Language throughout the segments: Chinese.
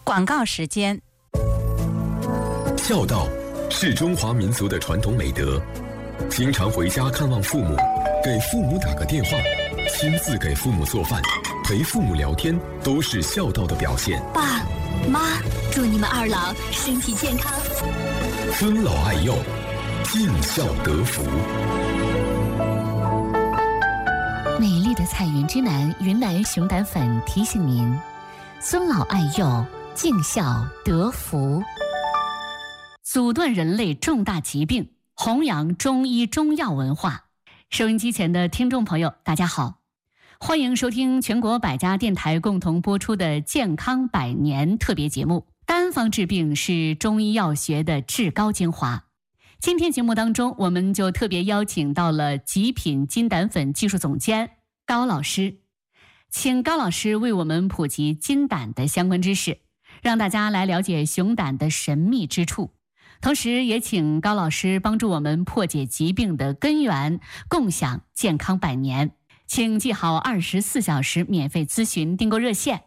广告时间。 孝道是中华民族的传统美德，经常回家看望父母，给父母打个电话，亲自给父母做饭，陪父母聊天，都是孝道的表现。 爸妈，祝你们二老身体健康， 尊老爱幼，尽孝得福。 美丽的彩云之南云南熊胆粉提醒您：尊老爱幼，尽孝得福。阻断人类重大疾病，弘扬中医中药文化。收音机前的听众朋友，大家好，欢迎收听全国百家电台共同播出的健康百年特别节目。单方治病是中医药学的至高精华。今天节目当中，我们就特别邀请到了极品金胆粉技术总监高老师，请高老师为我们普及金胆的相关知识，让大家来了解熊胆的神秘之处。同时也请高老师帮助我们破解疾病的根源，共享健康百年。请记好24小时免费咨询订购热线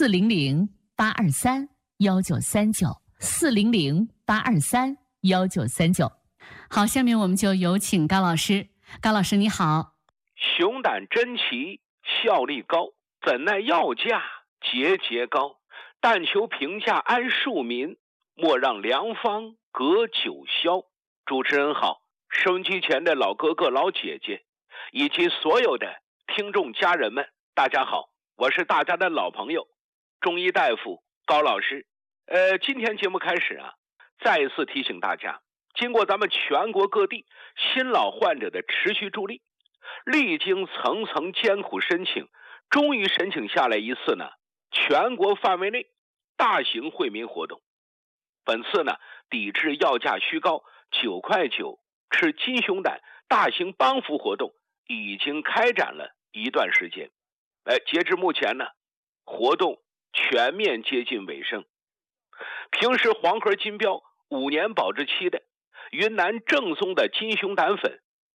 400-823-1939，400-823-1939。好，下面我们就有请高老师。高老师你好。 熊胆珍奇，效力高，怎奈药价节节高？但求平价安庶民，莫让良方隔九霄。主持人好，收音机前的老哥哥老姐姐以及所有的听众家人们，大家好，我是大家的老朋友中医大夫高老师。今天节目开始再一次提醒大家，经过咱们全国各地新老患者的持续助力，历经层层艰苦申请，终于申请下来一次全国范围内大型惠民活动。本次抵制药价虚高，9块9吃金熊胆大型帮扶活动已经开展了一段时间。截至目前活动全面接近尾声。平时黄盒金标5年保质期的云南正宗的金熊胆粉